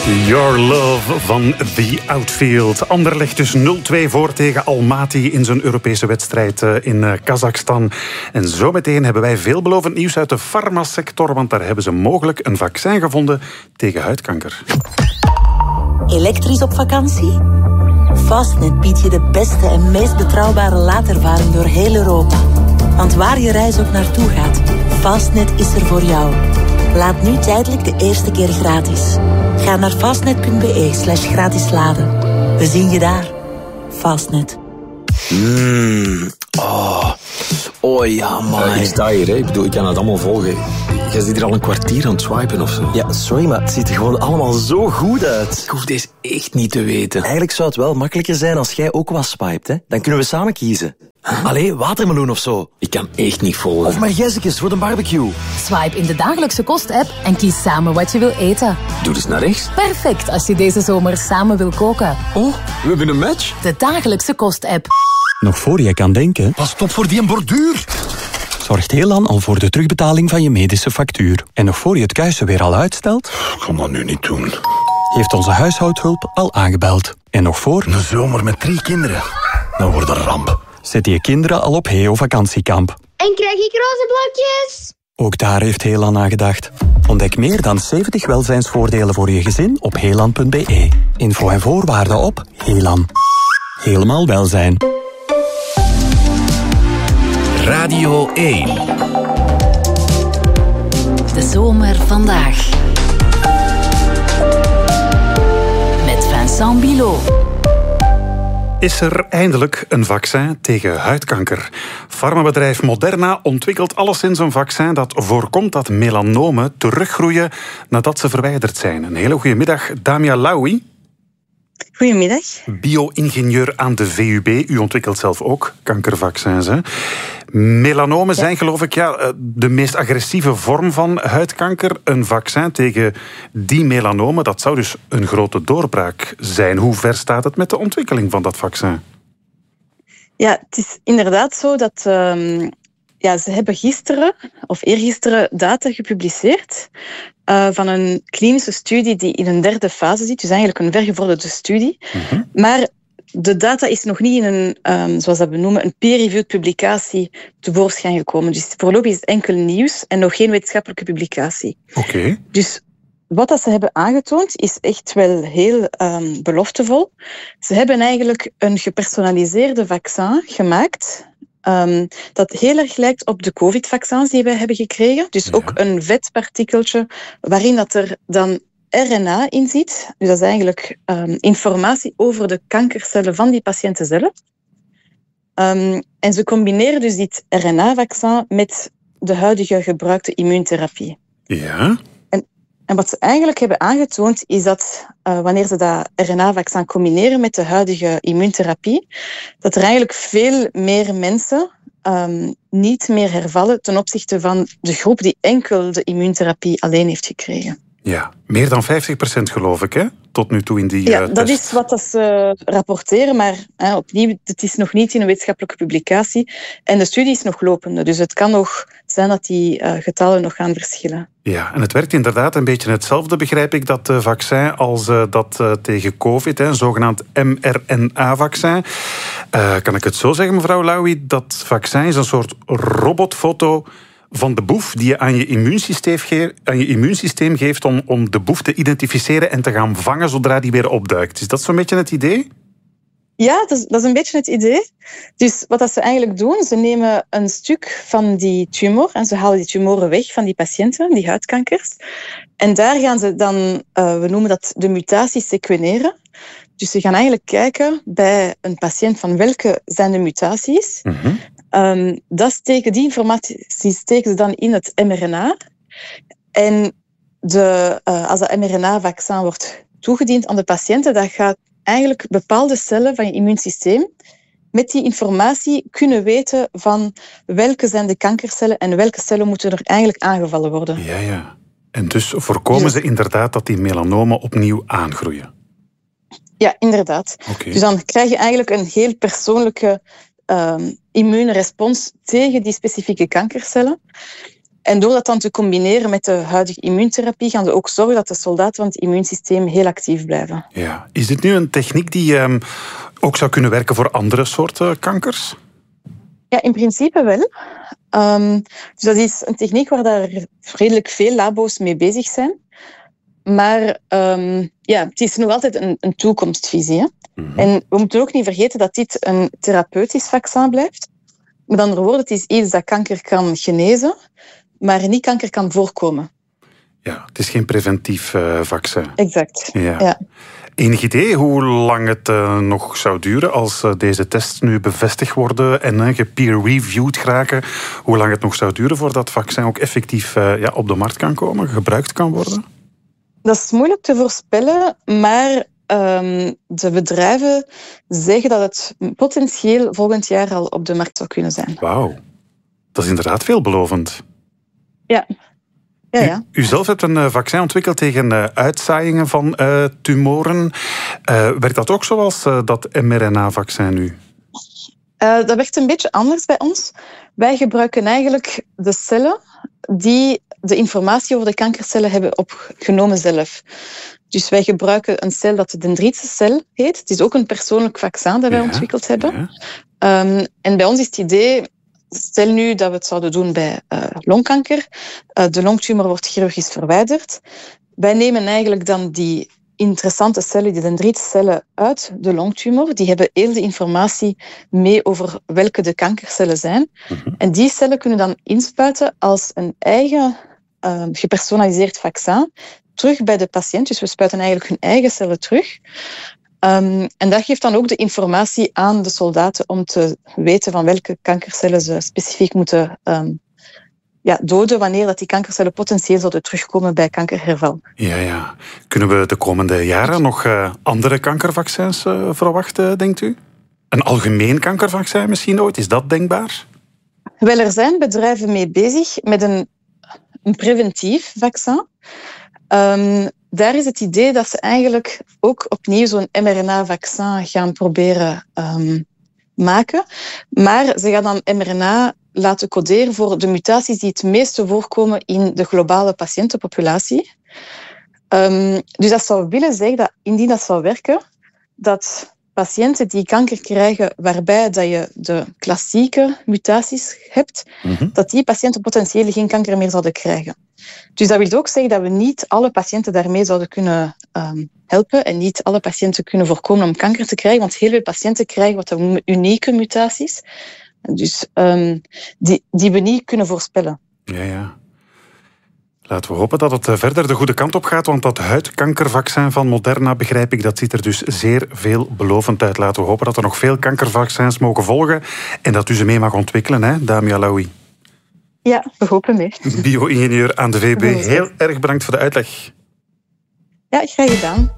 Your Love van The Outfield. Anderlecht dus 0-2 voor tegen Almaty in zijn Europese wedstrijd in Kazachstan. En zometeen hebben wij veelbelovend nieuws uit de farmasector, want daar hebben ze mogelijk een vaccin gevonden tegen huidkanker. Elektrisch op vakantie? Fastnet biedt je de beste en meest betrouwbare laadervaring door heel Europa. Want waar je reis ook naartoe gaat, Fastnet is er voor jou. Laat nu tijdelijk de eerste keer gratis. Ga naar fastnet.be/gratis laden. We zien je daar. Fastnet. Oh ja, man. Ik sta hier, hè. Ik bedoel, ik kan het allemaal volgen. Jij zit hier al een kwartier aan het swipen of zo. Ja, sorry, maar het ziet er gewoon allemaal zo goed uit. Ik hoef deze echt niet te weten. Eigenlijk zou het wel makkelijker zijn als jij ook wat swipet, hè. Dan kunnen we samen kiezen. Allee, watermeloen of zo. Ik kan echt niet volgen. Of margezekjes voor de barbecue. Swipe in de dagelijkse kost-app en kies samen wat je wil eten. Doe eens naar rechts. Perfect als je deze zomer samen wil koken. Oh, we hebben een match. De dagelijkse kost-app. Nog voor je kan denken, Pas op voor die borduur. zorgt Helan al voor de terugbetaling van je medische factuur. En nog voor je het kuisen weer al uitstelt, Ik kan dat nu niet doen. heeft onze huishoudhulp al aangebeld. En nog voor, Een zomer met 3 kinderen. Dat wordt een ramp. zet je kinderen al op Heo vakantiekamp. En krijg ik roze blokjes? Ook daar heeft Helan aan gedacht. Ontdek meer dan 70 welzijnsvoordelen voor je gezin op helan.be. Info en voorwaarden op Helan. Helemaal welzijn. Radio 1. De zomer vandaag. Met Vincent Bilot. Is er eindelijk een vaccin tegen huidkanker? Farmabedrijf Moderna ontwikkelt alleszins een vaccin dat voorkomt dat melanomen teruggroeien nadat ze verwijderd zijn. Een hele goede middag, Damia Laoui. Goedemiddag. Bio-ingenieur aan de VUB. U ontwikkelt zelf ook kankervaccins, hè? Melanomen zijn, geloof ik, de meest agressieve vorm van huidkanker. Een vaccin tegen die melanomen, dat zou dus een grote doorbraak zijn. Hoe ver staat het met de ontwikkeling van dat vaccin? Ja, het is inderdaad zo dat ze hebben gisteren of eergisteren data gepubliceerd van een klinische studie die in een 3e fase zit. Dus eigenlijk een vergevorderde studie. Maar de data is nog niet in een, zoals dat we noemen, een peer-reviewed publicatie tevoorschijn gekomen. Dus voorlopig is het enkel nieuws en nog geen wetenschappelijke publicatie. Oké. Dus wat dat ze hebben aangetoond is echt wel heel beloftevol. Ze hebben eigenlijk een gepersonaliseerde vaccin gemaakt dat heel erg lijkt op de COVID-vaccins die we hebben gekregen. Dus ook een vetpartikeltje waarin dat er dan RNA in zit. Dus dat is eigenlijk informatie over de kankercellen van die patiënten zelf. En ze combineren dus dit RNA-vaccin met de huidige gebruikte immuuntherapie. Ja. En wat ze eigenlijk hebben aangetoond is dat wanneer ze dat RNA-vaccin combineren met de huidige immuuntherapie, dat er eigenlijk veel meer mensen niet meer hervallen ten opzichte van de groep die enkel de immuuntherapie alleen heeft gekregen. Ja, meer dan 50% geloof ik, hè? Tot nu toe in die Ja, dat test. is wat ze rapporteren, maar opnieuw, het is nog niet in een wetenschappelijke publicatie en de studie is nog lopende, dus het kan nog zijn dat die getallen nog gaan verschillen. Ja, en het werkt inderdaad een beetje hetzelfde, begrijp ik, dat vaccin als dat tegen COVID, een zogenaamd mRNA-vaccin. Kan ik het zo zeggen, mevrouw Laoui? Dat vaccin is een soort robotfoto van de boef die je aan je immuunsysteem geeft om de boef te identificeren en te gaan vangen zodra die weer opduikt. Is dat zo'n beetje het idee? Ja, dat is een beetje het idee. Dus wat ze eigenlijk doen, ze nemen een stuk van die tumor en ze halen die tumoren weg van die patiënten, die huidkankers. En daar gaan ze dan, we noemen dat de mutaties sequeneren. Dus ze gaan eigenlijk kijken bij een patiënt van welke zijn de mutaties. Die informatie steken ze dan in het mRNA. En als dat mRNA-vaccin wordt toegediend aan de patiënten, dan gaat eigenlijk bepaalde cellen van je immuunsysteem met die informatie kunnen weten van welke zijn de kankercellen en welke cellen moeten er eigenlijk aangevallen worden. Ja. En dus voorkomen ze inderdaad dat die melanomen opnieuw aangroeien. Ja, inderdaad. Okay. Dus dan krijg je eigenlijk een heel persoonlijke immuunrespons tegen die specifieke kankercellen. En door dat dan te combineren met de huidige immuuntherapie gaan ze ook zorgen dat de soldaten van het immuunsysteem heel actief blijven. Ja. Is dit nu een techniek die ook zou kunnen werken voor andere soorten kankers? Ja, in principe wel. Dus dat is een techniek waar daar redelijk veel labo's mee bezig zijn. Maar het is nog altijd een toekomstvisie. Hè? Mm-hmm. En we moeten ook niet vergeten dat dit een therapeutisch vaccin blijft. Met andere woorden, het is iets dat kanker kan genezen, maar niet kanker kan voorkomen. Ja, het is geen preventief vaccin. Exact, ja. Enig idee hoe lang het nog zou duren als deze tests nu bevestigd worden en gepeer-reviewed geraken? Hoe lang het nog zou duren voordat het vaccin ook effectief op de markt kan komen, gebruikt kan worden? Dat is moeilijk te voorspellen, maar de bedrijven zeggen dat het potentieel volgend jaar al op de markt zou kunnen zijn. Wauw, dat is inderdaad veelbelovend. Ja. U zelf hebt een vaccin ontwikkeld tegen uitzaaiingen van tumoren. Werkt dat ook zoals dat mRNA-vaccin nu? Dat werkt een beetje anders bij ons. Wij gebruiken eigenlijk de cellen die de informatie over de kankercellen hebben opgenomen zelf. Dus wij gebruiken een cel dat de dendritcel heet. Het is ook een persoonlijk vaccin dat wij ontwikkeld hebben. Ja. En bij ons is het idee, stel nu dat we het zouden doen bij longkanker. De longtumor wordt chirurgisch verwijderd. Wij nemen eigenlijk dan die interessante cellen, die dendritcellen, uit de longtumor. Die hebben heel de informatie mee over welke de kankercellen zijn. Mm-hmm. En die cellen kunnen dan inspuiten als een eigen gepersonaliseerd vaccin terug bij de patiënt. Dus we spuiten eigenlijk hun eigen cellen terug. En dat geeft dan ook de informatie aan de soldaten om te weten van welke kankercellen ze specifiek moeten doden wanneer dat die kankercellen potentieel zouden terugkomen bij kankerherval. Ja. Kunnen we de komende jaren nog andere kankervaccins verwachten, denkt u? Een algemeen kankervaccin misschien ooit? Is dat denkbaar? Wel, er zijn bedrijven mee bezig met een preventief vaccin. Daar is het idee dat ze eigenlijk ook opnieuw zo'n mRNA-vaccin gaan proberen maken. Maar ze gaan dan mRNA laten coderen voor de mutaties die het meeste voorkomen in de globale patiëntenpopulatie. Dus dat zou willen zeggen dat, indien dat zou werken, dat patiënten die kanker krijgen waarbij dat je de klassieke mutaties hebt, dat die patiënten potentieel geen kanker meer zouden krijgen. Dus dat wil ook zeggen dat we niet alle patiënten daarmee zouden kunnen helpen en niet alle patiënten kunnen voorkomen om kanker te krijgen, want heel veel patiënten krijgen wat we noemen unieke mutaties, dus die we niet kunnen voorspellen. Ja. Laten we hopen dat het verder de goede kant op gaat, want dat huidkankervaccin van Moderna, begrijp ik, dat ziet er dus zeer veelbelovend uit. Laten we hopen dat er nog veel kankervaccins mogen volgen en dat u ze mee mag ontwikkelen, hè, Damia Laoui. Ja, we hopen mee. Bio-ingenieur aan de VUB. Heel erg bedankt voor de uitleg. Ja, graag gedaan.